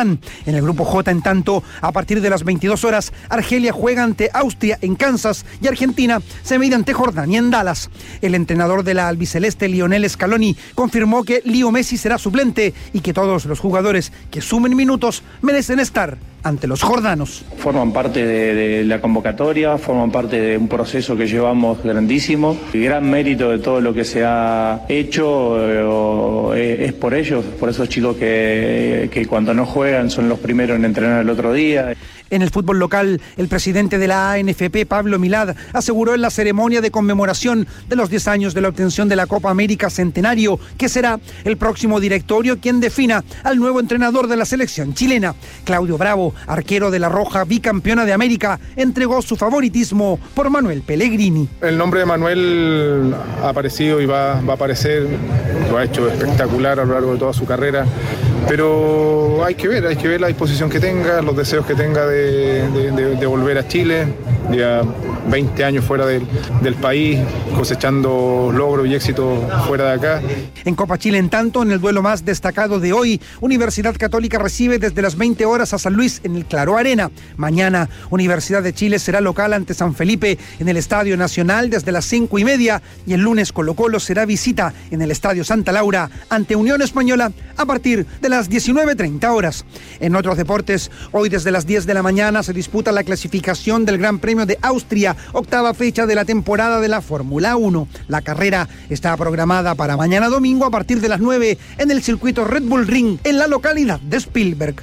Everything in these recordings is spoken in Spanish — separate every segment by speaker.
Speaker 1: Kazajstán. En el grupo J, en tanto, a partir de las 22 horas, Argelia juega ante Austria en Kansas y Argentina se mide ante Jordania en Dallas. El entrenador de la albiceleste, Lionel Scaloni, confirmó que Leo Messi será suplente y que todos los jugadores que sumen minutos merecen estar ante los jordanos.
Speaker 2: Forman parte de la convocatoria, forman parte de un proceso que llevamos grandísimo. El gran mérito de todo lo que se ha hecho es por ellos, por esos chicos que cuando no juegan son los primeros en entrenar el otro día.
Speaker 1: En el fútbol local, el presidente de la ANFP, Pablo Milad, aseguró en la ceremonia de conmemoración de los 10 años de la obtención de la Copa América Centenario que será el próximo directorio quien defina al nuevo entrenador de la selección chilena. Claudio Bravo, arquero de la Roja, bicampeona de América, entregó su favoritismo por Manuel Pellegrini.
Speaker 3: El nombre de Manuel ha aparecido y va a aparecer, lo ha hecho espectacular a lo largo de toda su carrera, pero hay que ver la disposición que tenga, los deseos que tenga de volver a Chile, ya 20 años fuera del país, cosechando logros y éxitos fuera de acá.
Speaker 1: En Copa Chile, en tanto, en el duelo más destacado de hoy, Universidad Católica recibe desde las 20 horas a San Luis en el Claro Arena. Mañana, Universidad de Chile será local ante San Felipe en el Estadio Nacional desde las 5:30 y el lunes Colo-Colo será visita en el Estadio Santa Laura ante Unión Española a partir de las 19:30 horas. En otros deportes, hoy desde las 10 de la mañana se disputa la clasificación del Gran Premio de Austria, octava fecha de la temporada de la Fórmula 1. La carrera está programada para mañana domingo a partir de las 9 en el circuito Red Bull Ring en la localidad de Spielberg.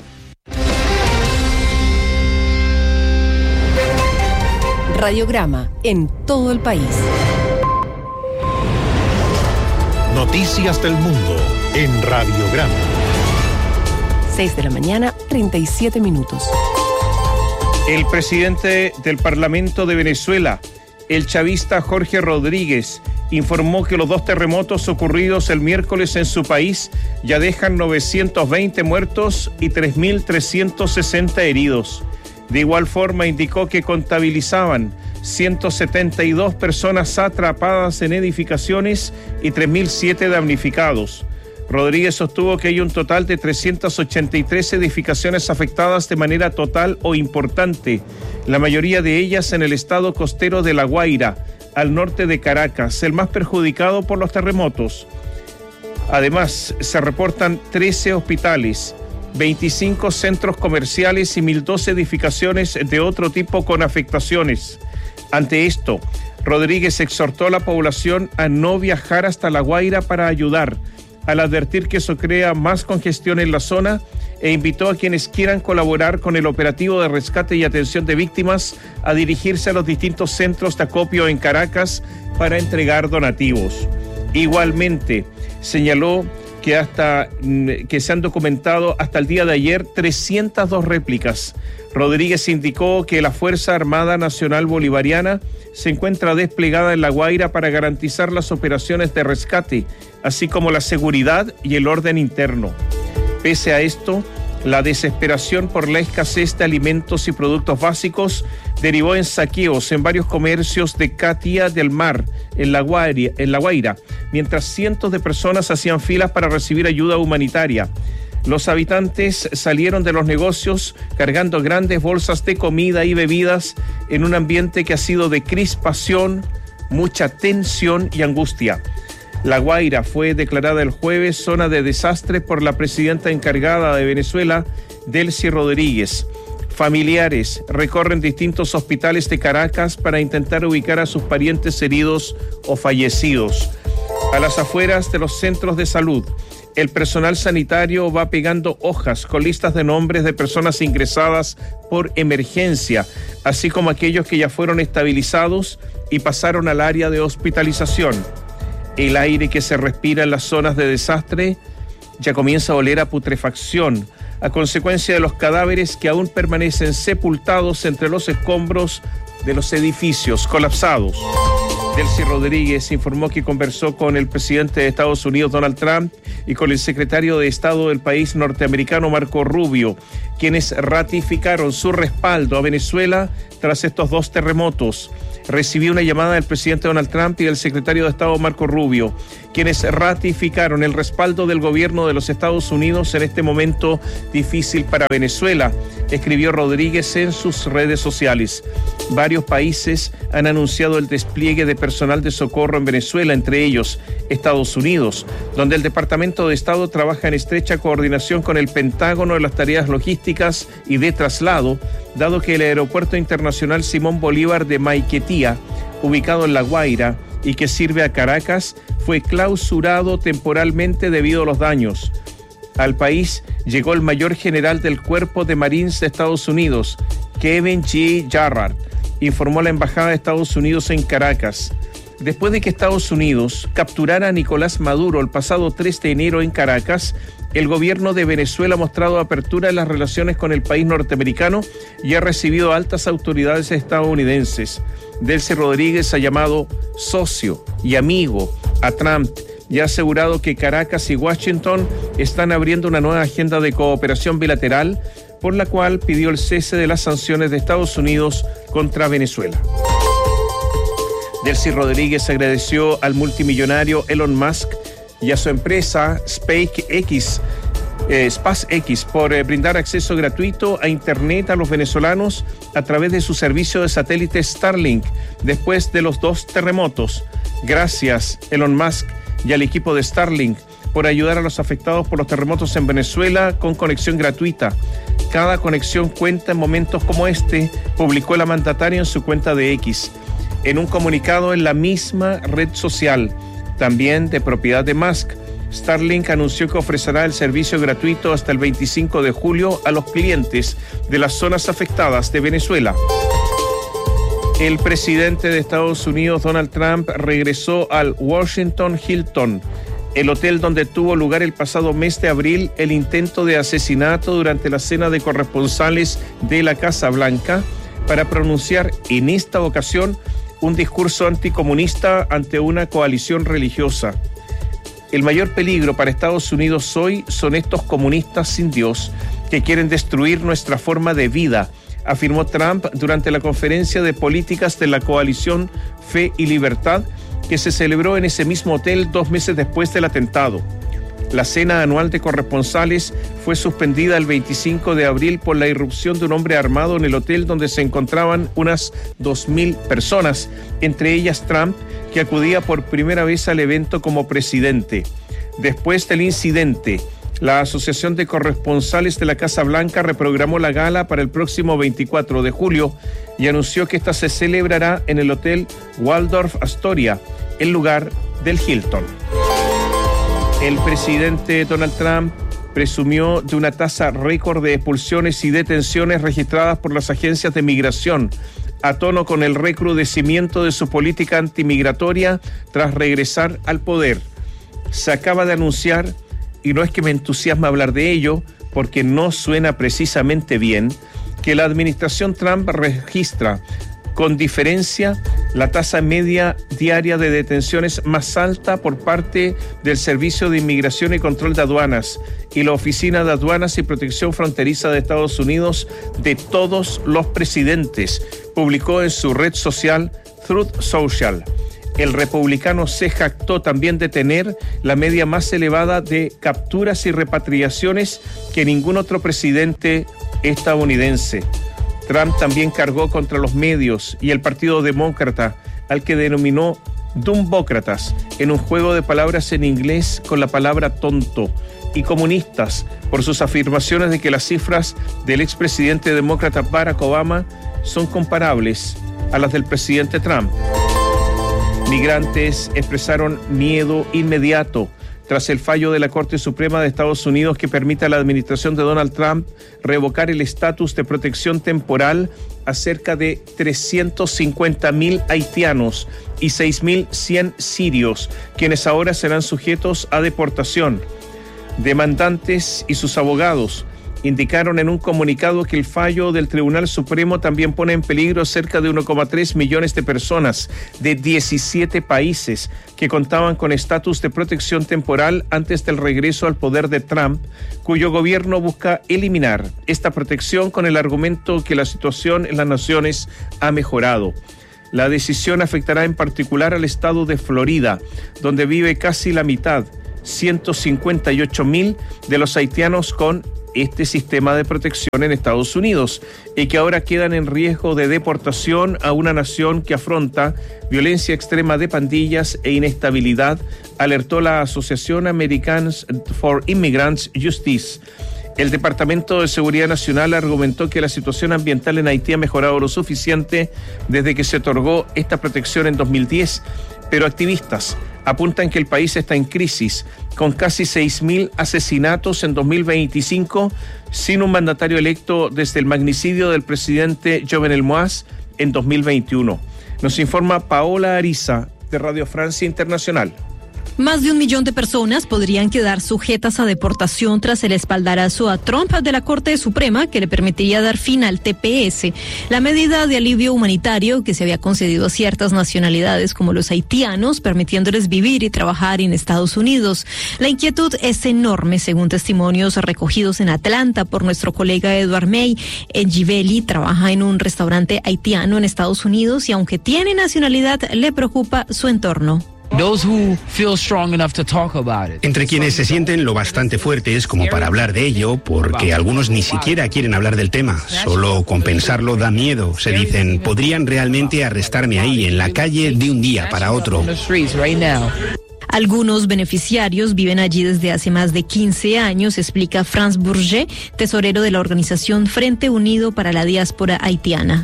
Speaker 4: Radiograma en todo el país.
Speaker 5: Noticias del mundo en Radiograma.
Speaker 4: 6 de la mañana, 37 minutos.
Speaker 6: El presidente del Parlamento de Venezuela, el chavista Jorge Rodríguez, informó que los 2 terremotos ocurridos el miércoles en su país ya dejan 920 muertos y 3.360 heridos. De igual forma, indicó que contabilizaban 172 personas atrapadas en edificaciones y 3.007 damnificados. Rodríguez sostuvo que hay un total de 383 edificaciones afectadas de manera total o importante, la mayoría de ellas en el estado costero de La Guaira, al norte de Caracas, el más perjudicado por los terremotos. Además, se reportan 13 hospitales, 25 centros comerciales y 1.012 edificaciones de otro tipo con afectaciones. Ante esto, Rodríguez exhortó a la población a no viajar hasta La Guaira para ayudar, al advertir que eso crea más congestión en la zona, e invitó a quienes quieran colaborar con el operativo de rescate y atención de víctimas a dirigirse a los distintos centros de acopio en Caracas para entregar donativos. Igualmente, señaló que se han documentado hasta el día de ayer 302 réplicas. Rodríguez indicó que la Fuerza Armada Nacional Bolivariana se encuentra desplegada en La Guaira para garantizar las operaciones de rescate, así como la seguridad y el orden interno. Pese a esto, la desesperación por la escasez de alimentos y productos básicos derivó en saqueos en varios comercios de Catia del Mar, en La Guaira, mientras cientos de personas hacían filas para recibir ayuda humanitaria. Los habitantes salieron de los negocios cargando grandes bolsas de comida y bebidas en un ambiente que ha sido de crispación, mucha tensión y angustia. La Guaira fue declarada el jueves zona de desastre por la presidenta encargada de Venezuela, Delcy Rodríguez. Familiares recorren distintos hospitales de Caracas para intentar ubicar a sus parientes heridos o fallecidos. A las afueras de los centros de salud, el personal sanitario va pegando hojas con listas de nombres de personas ingresadas por emergencia, así como aquellos que ya fueron estabilizados y pasaron al área de hospitalización. El aire que se respira en las zonas de desastre ya comienza a oler a putrefacción, a consecuencia de los cadáveres que aún permanecen sepultados entre los escombros de los edificios colapsados. Delcy Rodríguez informó que conversó con el presidente de Estados Unidos, Donald Trump, y con el secretario de Estado del país norteamericano, Marco Rubio, quienes ratificaron su respaldo a Venezuela tras estos dos terremotos. Recibió una llamada del presidente Donald Trump y del secretario de Estado, Marco Rubio, quienes ratificaron el respaldo del gobierno de los Estados Unidos en este momento difícil para Venezuela, escribió Rodríguez en sus redes sociales. Varios países han anunciado el despliegue de personal de socorro en Venezuela, entre ellos Estados Unidos, donde el Departamento de Estado trabaja en estrecha coordinación con el Pentágono en las tareas logísticas y de traslado, dado que el Aeropuerto Internacional Simón Bolívar de Maiquetía, ubicado en La Guaira y que sirve a Caracas, fue clausurado temporalmente debido a los daños. Al país llegó el mayor general del Cuerpo de Marines de Estados Unidos, Kevin G. Jarrard, informó la Embajada de Estados Unidos en Caracas. Después de que Estados Unidos capturara a Nicolás Maduro el pasado 3 de enero en Caracas, el gobierno de Venezuela ha mostrado apertura en las relaciones con el país norteamericano y ha recibido altas autoridades estadounidenses. Delcy Rodríguez ha llamado socio y amigo a Trump y ha asegurado que Caracas y Washington están abriendo una nueva agenda de cooperación bilateral, por la cual pidió el cese de las sanciones de Estados Unidos contra Venezuela. Delcy Rodríguez agradeció al multimillonario Elon Musk y a su empresa SpaceX por brindar acceso gratuito a Internet a los venezolanos a través de su servicio de satélite Starlink después de los dos terremotos. Gracias, Elon Musk, y al equipo de Starlink por ayudar a los afectados por los terremotos en Venezuela con conexión gratuita. Cada conexión cuenta en momentos como este, publicó la mandataria en su cuenta de X. En un comunicado en la misma red social, también de propiedad de Musk, Starlink anunció que ofrecerá el servicio gratuito hasta el 25 de julio a los clientes de las zonas afectadas de Venezuela. El presidente de Estados Unidos, Donald Trump, regresó al Washington Hilton, el hotel donde tuvo lugar el pasado mes de abril el intento de asesinato durante la cena de corresponsales de la Casa Blanca, para pronunciar en esta ocasión un discurso anticomunista ante una coalición religiosa. El mayor peligro para Estados Unidos hoy son estos comunistas sin Dios que quieren destruir nuestra forma de vida, afirmó Trump durante la conferencia de políticas de la coalición Fe y Libertad que se celebró en ese mismo hotel 2 meses después del atentado. La cena anual de corresponsales fue suspendida el 25 de abril por la irrupción de un hombre armado en el hotel donde se encontraban unas 2.000 personas, entre ellas Trump, que acudía por primera vez al evento como presidente. Después del incidente, la Asociación de Corresponsales de la Casa Blanca reprogramó la gala para el próximo 24 de julio y anunció que esta se celebrará en el Hotel Waldorf Astoria, en lugar del Hilton. El presidente Donald Trump presumió de una tasa récord de expulsiones y detenciones registradas por las agencias de migración, a tono con el recrudecimiento de su política antimigratoria tras regresar al poder. Se acaba de anunciar, y no es que me entusiasme hablar de ello, porque no suena precisamente bien, que la administración Trump registra con diferencia la tasa media diaria de detenciones más alta por parte del Servicio de Inmigración y Control de Aduanas y la Oficina de Aduanas y Protección Fronteriza de Estados Unidos de todos los presidentes, publicó en su red social Truth Social. El republicano se jactó también de tener la media más elevada de capturas y repatriaciones que ningún otro presidente estadounidense. Trump también cargó contra los medios y el Partido Demócrata, al que denominó dumbócratas, en un juego de palabras en inglés con la palabra tonto, y comunistas por sus afirmaciones de que las cifras del expresidente demócrata Barack Obama son comparables a las del presidente Trump. Migrantes expresaron miedo inmediato tras el fallo de la Corte Suprema de Estados Unidos que permite a la administración de Donald Trump revocar el estatus de protección temporal a cerca de 350.000 haitianos y 6.100 sirios, quienes ahora serán sujetos a deportación. Demandantes y sus abogados indicaron en un comunicado que el fallo del Tribunal Supremo también pone en peligro cerca de 1,3 millones de personas de 17 países que contaban con estatus de protección temporal antes del regreso al poder de Trump, cuyo gobierno busca eliminar esta protección con el argumento que la situación en las naciones ha mejorado. La decisión afectará en particular al estado de Florida, donde vive casi la mitad, 158,000 de los haitianos con este sistema de protección en Estados Unidos y que ahora quedan en riesgo de deportación a una nación que afronta violencia extrema de pandillas e inestabilidad, alertó la Asociación Americans for Immigrants Justice. El Departamento de Seguridad Nacional argumentó que la situación ambiental en Haití ha mejorado lo suficiente desde que se otorgó esta protección en 2010, pero activistas apuntan que el país está en crisis, con casi 6.000 asesinatos en 2025, sin un mandatario electo desde el magnicidio del presidente Jovenel Moïse en 2021. Nos informa Paola Ariza, de Radio Francia Internacional.
Speaker 7: Más de 1 millón de personas podrían quedar sujetas a deportación tras el espaldarazo a Trump de la Corte Suprema que le permitiría dar fin al TPS, la medida de alivio humanitario que se había concedido a ciertas nacionalidades como los haitianos, permitiéndoles vivir y trabajar en Estados Unidos. La inquietud es enorme, según testimonios recogidos en Atlanta por nuestro colega Edward May. Njibeli trabaja en un restaurante haitiano en Estados Unidos y aunque tiene nacionalidad, le preocupa su entorno.
Speaker 8: Entre quienes se sienten lo bastante fuertes como para hablar de ello, porque algunos ni siquiera quieren hablar del tema. Solo con pensarlo da miedo. Se dicen, podrían realmente arrestarme ahí, en la calle, de un día para otro.
Speaker 7: Algunos beneficiarios viven allí desde hace más de 15 años, explica Franz Bourget, tesorero de la organización Frente Unido para la Diáspora Haitiana.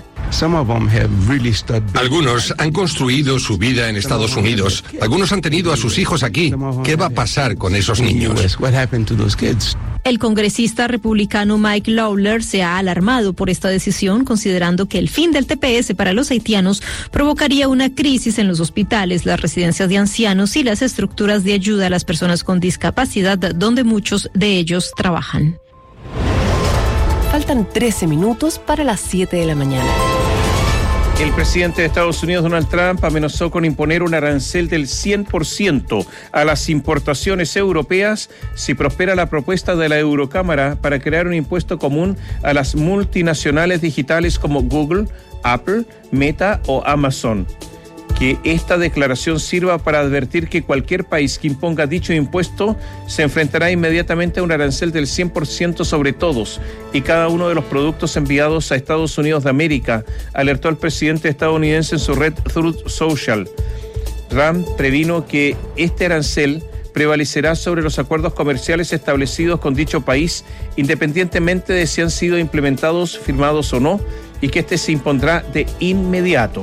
Speaker 9: Algunos han construido su vida en Estados Unidos. Algunos han tenido a sus hijos aquí. ¿Qué va a pasar con esos niños?
Speaker 7: El congresista republicano Mike Lawler se ha alarmado por esta decisión, considerando que el fin del TPS para los haitianos provocaría una crisis en los hospitales, las residencias de ancianos y las estructuras de ayuda a las personas con discapacidad, donde muchos de ellos trabajan.
Speaker 4: Faltan 13 minutos para las 7 de la mañana.
Speaker 6: El presidente de Estados Unidos, Donald Trump, amenazó con imponer un arancel del 100% a las importaciones europeas si prospera la propuesta de la Eurocámara para crear un impuesto común a las multinacionales digitales como Google, Apple, Meta o Amazon. Que esta declaración sirva para advertir que cualquier país que imponga dicho impuesto se enfrentará inmediatamente a un arancel del 100% sobre todos y cada uno de los productos enviados a Estados Unidos de América, alertó el presidente estadounidense en su red Truth Social. Trump previno que este arancel prevalecerá sobre los acuerdos comerciales establecidos con dicho país, independientemente de si han sido implementados, firmados o no, y que este se impondrá de inmediato.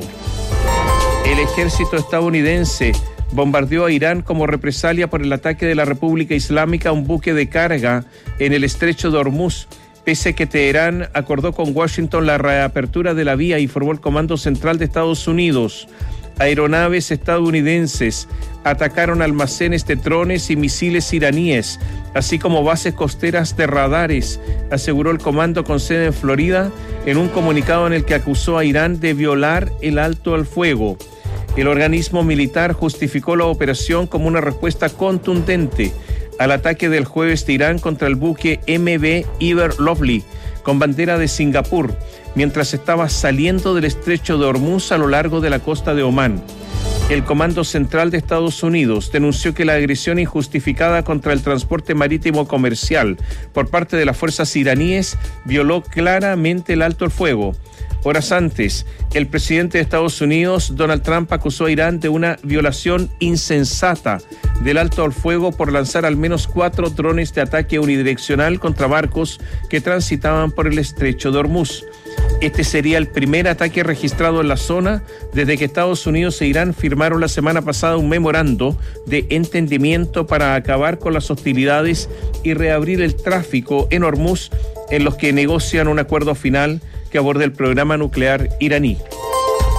Speaker 6: El ejército estadounidense bombardeó a Irán como represalia por el ataque de la República Islámica a un buque de carga en el estrecho de Hormuz, pese a que Teherán acordó con Washington la reapertura de la vía, informó el Comando Central de Estados Unidos. Aeronaves estadounidenses atacaron almacenes de drones y misiles iraníes, así como bases costeras de radares, aseguró el comando con sede en Florida en un comunicado en el que acusó a Irán de violar el alto al fuego. El organismo militar justificó la operación como una respuesta contundente al ataque del jueves de Irán contra el buque MV Ever Lovely, con bandera de Singapur, mientras estaba saliendo del estrecho de Hormuz a lo largo de la costa de Omán. El Comando Central de Estados Unidos denunció que la agresión injustificada contra el transporte marítimo comercial por parte de las fuerzas iraníes violó claramente el alto al fuego. Horas antes, el presidente de Estados Unidos, Donald Trump, acusó a Irán de una violación insensata del alto al fuego por lanzar al menos 4 drones de ataque unidireccional contra barcos que transitaban por el estrecho de Hormuz. Este sería el primer ataque registrado en la zona desde que Estados Unidos e Irán firmaron la semana pasada un memorando de entendimiento para acabar con las hostilidades y reabrir el tráfico en Hormuz, en los que negocian un acuerdo final que aborde el programa nuclear iraní.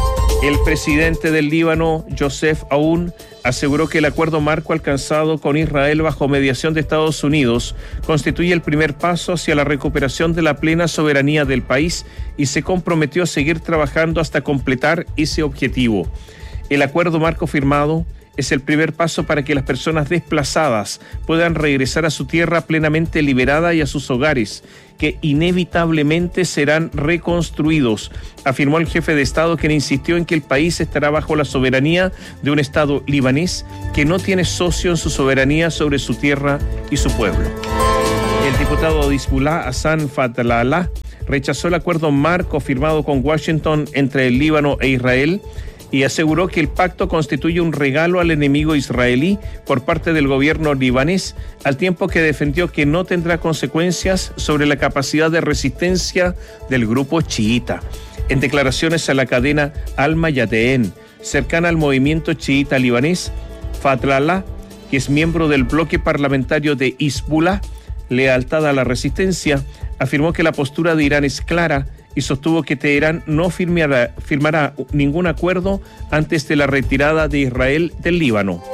Speaker 6: El presidente del Líbano, Joseph Aoun, aseguró que el acuerdo marco alcanzado con Israel bajo mediación de Estados Unidos constituye el primer paso hacia la recuperación de la plena soberanía del país y se comprometió a seguir trabajando hasta completar ese objetivo. El acuerdo marco firmado es el primer paso para que las personas desplazadas puedan regresar a su tierra plenamente liberada y a sus hogares, que inevitablemente serán reconstruidos, afirmó el jefe de Estado, quien insistió en que el país estará bajo la soberanía de un Estado libanés que no tiene socio en su soberanía sobre su tierra y su pueblo. El diputado de Hezbollah, Hassan Fatlallah, rechazó el acuerdo marco firmado con Washington entre el Líbano e Israel y aseguró que el pacto constituye un regalo al enemigo israelí por parte del gobierno libanés, al tiempo que defendió que no tendrá consecuencias sobre la capacidad de resistencia del grupo chiita. En declaraciones a la cadena Al Mayadeen, cercana al movimiento chiita libanés, Fatlallah, que es miembro del bloque parlamentario de Hezbollah, lealtad a la resistencia, afirmó que la postura de Irán es clara y sostuvo que Teherán no firmará ningún acuerdo antes de la retirada de Israel del Líbano.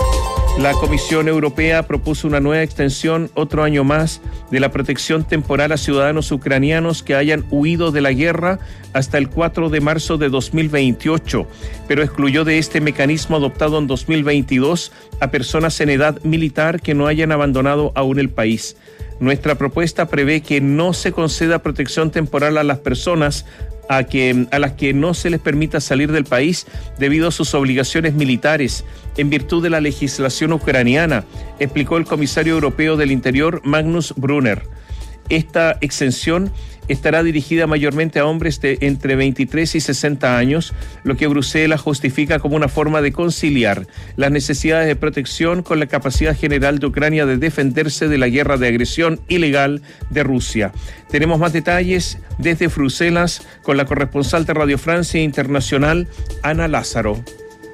Speaker 6: La Comisión Europea propuso una nueva extensión, otro año más, de la protección temporal a ciudadanos ucranianos que hayan huido de la guerra hasta el 4 de marzo de 2028, pero excluyó de este mecanismo adoptado en 2022 a personas en edad militar que no hayan abandonado aún el país. Nuestra propuesta prevé que no se conceda protección temporal a las personas a las que no se les permita salir del país debido a sus obligaciones militares en virtud de la legislación ucraniana, explicó el comisario europeo del Interior, Magnus Brunner. Esta exención estará dirigida mayormente a hombres de entre 23 y 60 años, lo que Bruselas justifica como una forma de conciliar las necesidades de protección con la capacidad general de Ucrania de defenderse de la guerra de agresión ilegal de Rusia. Tenemos más detalles desde Bruselas con la corresponsal de Radio Francia Internacional, Ana Lázaro.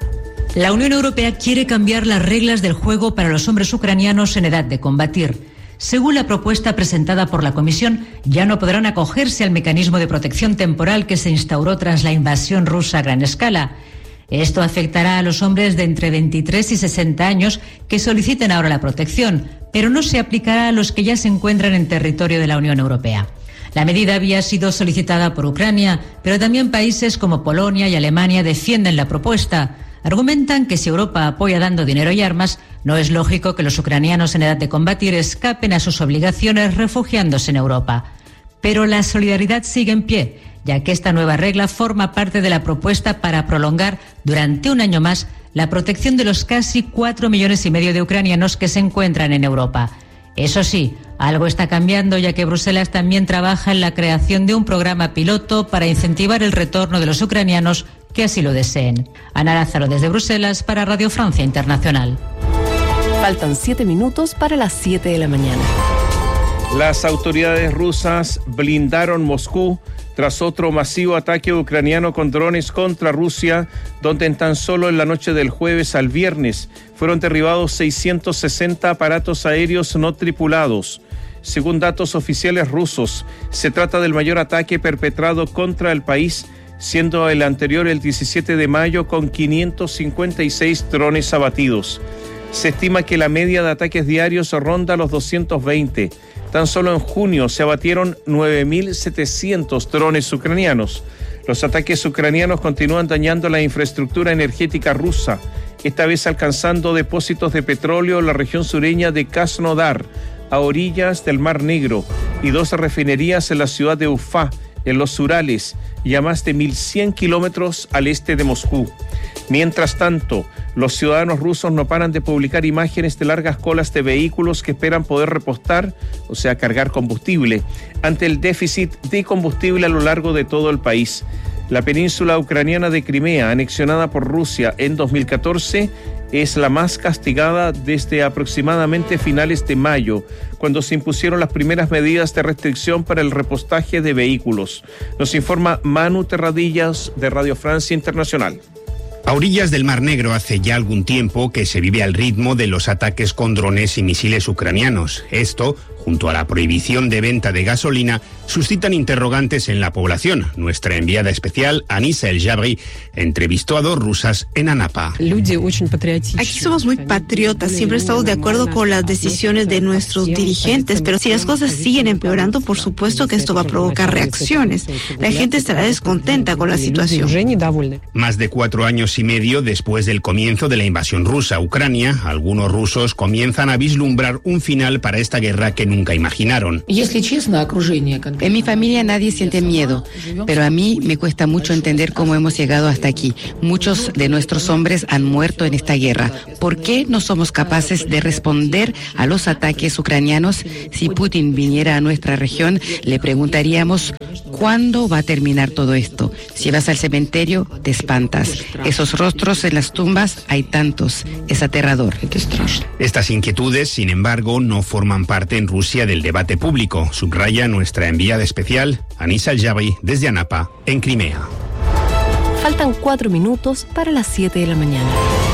Speaker 10: La Unión Europea quiere cambiar las reglas del juego para los hombres ucranianos en edad de combatir. Según la propuesta presentada por la Comisión, ya no podrán acogerse al mecanismo de protección temporal que se instauró tras la invasión rusa a gran escala. Esto afectará a los hombres de entre 23 y 60 años que soliciten ahora la protección, pero no se aplicará a los que ya se encuentran en territorio de la Unión Europea. La medida había sido solicitada por Ucrania, pero también países como Polonia y Alemania defienden la propuesta. Argumentan que si Europa apoya dando dinero y armas, no es lógico que los ucranianos en edad de combatir escapen a sus obligaciones refugiándose en Europa. Pero la solidaridad sigue en pie, ya que esta nueva regla forma parte de la propuesta para prolongar durante un año más la protección de los casi 4,5 millones de ucranianos que se encuentran en Europa. Eso sí, algo está cambiando, ya que Bruselas también trabaja en la creación de un programa piloto para incentivar el retorno de los ucranianos que así lo deseen. Ana Lázaro desde Bruselas para Radio Francia Internacional.
Speaker 4: Faltan 7 minutos para las 7 de la mañana.
Speaker 6: Las autoridades rusas blindaron Moscú tras otro masivo ataque ucraniano con drones contra Rusia, donde en tan solo en la noche del jueves al viernes fueron derribados 660 aparatos aéreos no tripulados. Según datos oficiales rusos, se trata del mayor ataque perpetrado contra el país, siendo el anterior el 17 de mayo con 556 drones abatidos. Se estima que la media de ataques diarios ronda los 220. Tan solo en junio se abatieron 9.700 drones ucranianos. Los ataques ucranianos continúan dañando la infraestructura energética rusa, esta vez alcanzando depósitos de petróleo en la región sureña de Krasnodar, a orillas del Mar Negro, y 2 refinerías en la ciudad de Ufa, en los Urales, y a más de 1.100 kilómetros al este de Moscú. Mientras tanto, los ciudadanos rusos no paran de publicar imágenes de largas colas de vehículos que esperan poder repostar, o sea, cargar combustible, ante el déficit de combustible a lo largo de todo el país. La península ucraniana de Crimea, anexionada por Rusia en 2014, es la más castigada desde aproximadamente finales de mayo, cuando se impusieron las primeras medidas de restricción para el repostaje de vehículos. Nos informa Manu Terradillas de Radio Francia Internacional.
Speaker 8: A orillas del Mar Negro hace ya algún tiempo que se vive al ritmo de los ataques con drones y misiles ucranianos. Esto, junto a la prohibición de venta de gasolina, suscitan interrogantes en la población. Nuestra enviada especial, Anissa El Jabri, entrevistó a 2 rusas en Anapa.
Speaker 11: Aquí somos muy patriotas, siempre estamos de acuerdo con las decisiones de nuestros dirigentes, pero si las cosas siguen empeorando, por supuesto que esto va a provocar reacciones. La gente estará descontenta con la situación.
Speaker 8: Más de 4 años y medio después del comienzo de la invasión rusa a Ucrania, algunos rusos comienzan a vislumbrar un final para esta guerra que nunca imaginaron.
Speaker 12: En mi familia nadie siente miedo, pero a mí me cuesta mucho entender cómo hemos llegado hasta aquí. Muchos de nuestros hombres han muerto en esta guerra. ¿Por qué no somos capaces de responder a los ataques ucranianos? Si Putin viniera a nuestra región, le preguntaríamos, ¿cuándo va a terminar todo esto? Si vas al cementerio, te espantas. Esos rostros en las tumbas, hay tantos. Es aterrador.
Speaker 8: Estas inquietudes, sin embargo, no forman parte en Rusia del debate público, subraya nuestra enviada especial, Anissa El Jabri, desde Anapa, en Crimea.
Speaker 4: Faltan 4 minutos para las 7 de la mañana.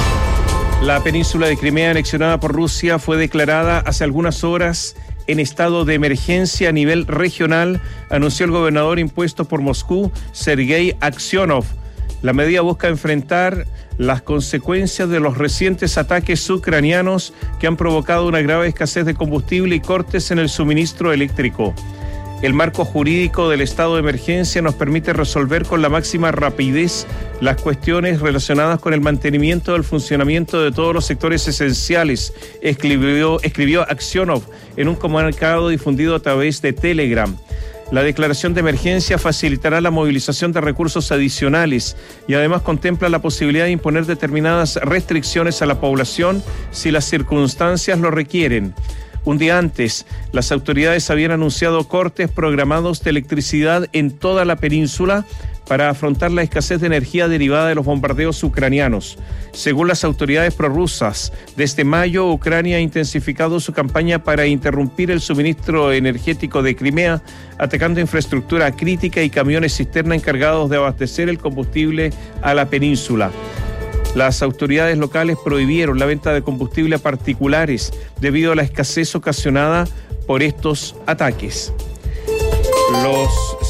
Speaker 6: La península de Crimea, anexionada por Rusia, fue declarada hace algunas horas en estado de emergencia a nivel regional, anunció el gobernador impuesto por Moscú, Sergei Aksionov. La medida busca enfrentar las consecuencias de los recientes ataques ucranianos que han provocado una grave escasez de combustible y cortes en el suministro eléctrico. El marco jurídico del estado de emergencia nos permite resolver con la máxima rapidez las cuestiones relacionadas con el mantenimiento del funcionamiento de todos los sectores esenciales, escribió Aksionov en un comunicado difundido a través de Telegram. La declaración de emergencia facilitará la movilización de recursos adicionales y además contempla la posibilidad de imponer determinadas restricciones a la población si las circunstancias lo requieren. Un día antes, las autoridades habían anunciado cortes programados de electricidad en toda la península para afrontar la escasez de energía derivada de los bombardeos ucranianos. Según las autoridades prorrusas, desde mayo Ucrania ha intensificado su campaña para interrumpir el suministro energético de Crimea, atacando infraestructura crítica y camiones cisterna encargados de abastecer el combustible a la península. Las autoridades locales prohibieron la venta de combustible a particulares debido a la escasez ocasionada por estos ataques. Los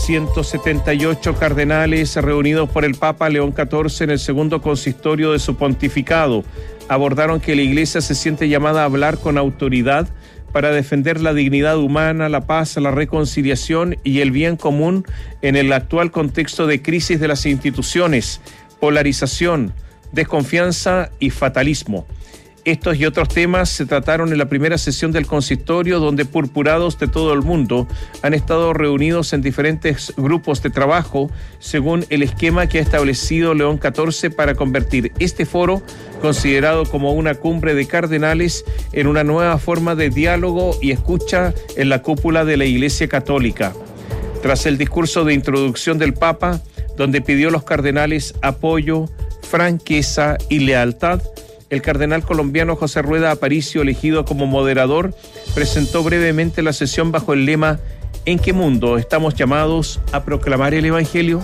Speaker 6: 178 cardenales reunidos por el Papa León XIV en el segundo consistorio de su pontificado abordaron que la Iglesia se siente llamada a hablar con autoridad para defender la dignidad humana, la paz, la reconciliación y el bien común en el actual contexto de crisis de las instituciones, polarización, desconfianza y fatalismo. Estos y otros temas se trataron en la primera sesión del consistorio, donde purpurados de todo el mundo han estado reunidos en diferentes grupos de trabajo, según el esquema que ha establecido León XIV para convertir este foro, considerado como una cumbre de cardenales, en una nueva forma de diálogo y escucha en la cúpula de la Iglesia Católica. Tras el discurso de introducción del Papa, donde pidió a los cardenales apoyo, franqueza y lealtad, el cardenal colombiano José Rueda Aparicio, elegido como moderador, presentó brevemente la sesión bajo el lema ¿En qué mundo estamos llamados a proclamar el Evangelio?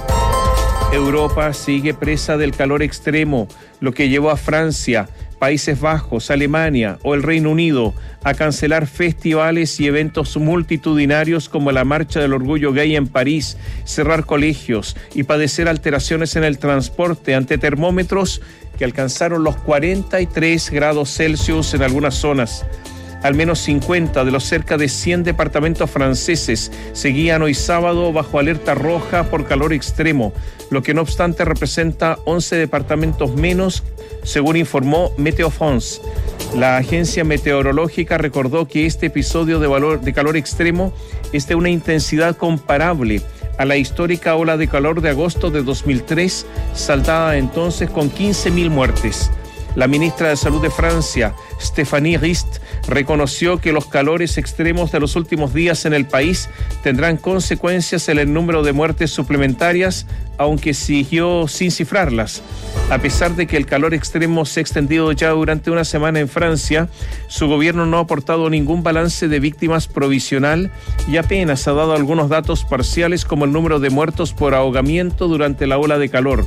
Speaker 6: Europa sigue presa del calor extremo, lo que llevó a Francia, Países Bajos, Alemania o el Reino Unido a cancelar festivales y eventos multitudinarios como la Marcha del Orgullo Gay en París, cerrar colegios y padecer alteraciones en el transporte ante termómetros que alcanzaron los 43 grados Celsius en algunas zonas. Al menos 50 de los cerca de 100 departamentos franceses seguían hoy sábado bajo alerta roja por calor extremo, lo que no obstante representa 11 departamentos menos, según informó Météo France. La agencia meteorológica recordó que este episodio de calor extremo es de una intensidad comparable a la histórica ola de calor de agosto de 2003, saldada entonces con 15.000 muertes. La ministra de Salud de Francia, Stéphanie Rist, reconoció que los calores extremos de los últimos días en el país tendrán consecuencias en el número de muertes suplementarias, aunque siguió sin cifrarlas. A pesar de que el calor extremo se ha extendido ya durante una semana en Francia, su gobierno no ha aportado ningún balance de víctimas provisional y apenas ha dado algunos datos parciales como el número de muertos por ahogamiento durante la ola de calor,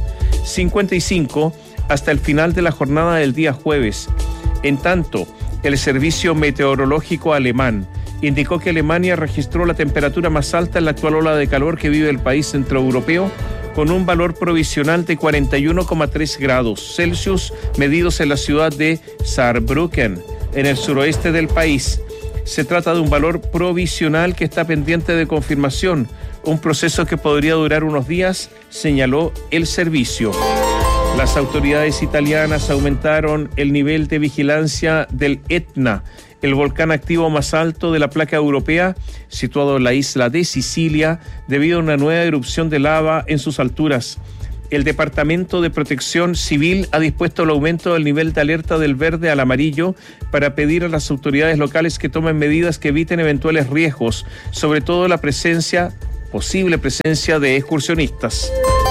Speaker 6: 55 hasta el final de la jornada del día jueves. En tanto, el Servicio Meteorológico Alemán indicó que Alemania registró la temperatura más alta en la actual ola de calor que vive el país centroeuropeo, con un valor provisional de 41,3 grados Celsius, medidos en la ciudad de Saarbrücken, en el suroeste del país. Se trata de un valor provisional que está pendiente de confirmación, un proceso que podría durar unos días, señaló el servicio. Las autoridades italianas aumentaron el nivel de vigilancia del Etna, el volcán activo más alto de la placa europea, situado en la isla de Sicilia, debido a una nueva erupción de lava en sus alturas. El Departamento de Protección Civil ha dispuesto el aumento del nivel de alerta del verde al amarillo para pedir a las autoridades locales que tomen medidas que eviten eventuales riesgos, sobre todo la posible presencia de excursionistas.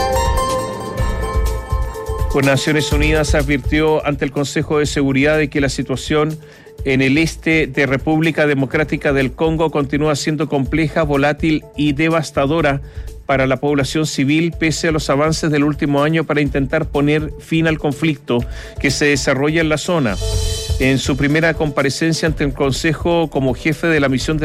Speaker 6: Pues Naciones Unidas advirtió ante el Consejo de Seguridad de que la situación en el este de República Democrática del Congo continúa siendo compleja, volátil y devastadora para la población civil, pese a los avances del último año para intentar poner fin al conflicto que se desarrolla en la zona. En su primera comparecencia ante el Consejo como jefe de la misión de